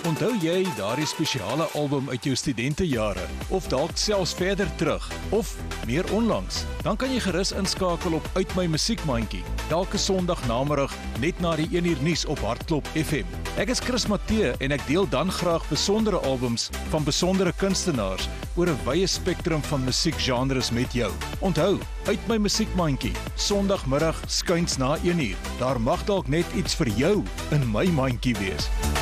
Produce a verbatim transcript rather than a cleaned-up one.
Onthou jy daardie spesiale album uit jou studentejare of dalk selfs verder terug of meer onlangs? Dan kan jy gerus inskakel op Uit My Musiekmandjie, elke Sondag namiddag net na die een uur nuus op Hartklop F M. Ek is Chris Matthee en ek deel dan graag besondere albums van besondere kunstenaars oor 'n wye spektrum van musiekgenres met jou. Onthou, Uit My Musiekmandjie, Sondagmiddag skuins na een uur. Daar mag dalk net iets vir jou in my mandjie wees.